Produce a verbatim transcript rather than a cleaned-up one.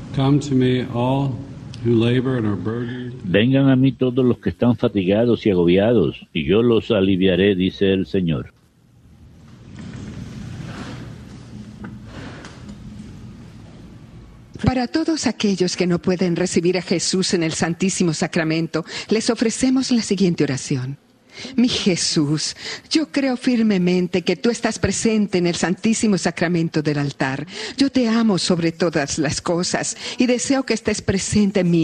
Come to me, all who labor and are burdened. Vengan a mí todos los que están fatigados y agobiados, y yo los aliviaré, dice el Señor. Para todos aquellos que no pueden recibir a Jesús en el Santísimo Sacramento, les ofrecemos la siguiente oración. Mi Jesús, yo creo firmemente que tú estás presente en el Santísimo Sacramento del altar. Yo te amo sobre todas las cosas y deseo que estés presente en mí